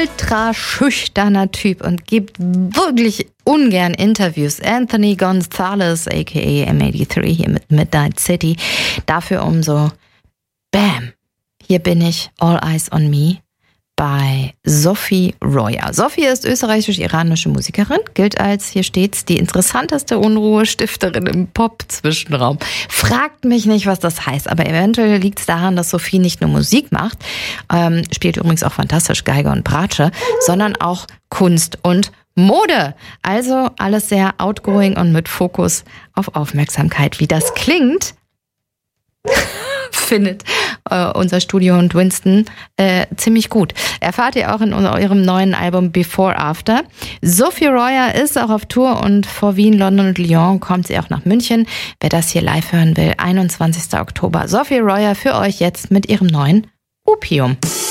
ultra schüchterner Typ und gibt wirklich ungern Interviews. Anthony Gonzalez, aka M83 hier mit Midnight City. Dafür umso Bam! Hier bin ich, All Eyes on Me, bei Sophie Royer. Sophie ist österreichisch-iranische Musikerin, gilt als, hier steht's, die interessanteste Unruhestifterin im Pop-Zwischenraum. Fragt mich nicht, was das heißt, aber eventuell liegt es daran, dass Sophie nicht nur Musik macht, spielt übrigens auch fantastisch Geige und Bratsche, sondern auch Kunst und Mode. Also alles sehr outgoing und mit Fokus auf Aufmerksamkeit. Wie das klingt, findet unser Studio und Winston ziemlich gut. Erfahrt ihr auch in eurem neuen Album Before After. Sophie Royer ist auch auf Tour und vor Wien, London und Lyon kommt sie auch nach München. Wer das hier live hören will, 21. Oktober. Sophie Royer für euch jetzt mit ihrem neuen Opium.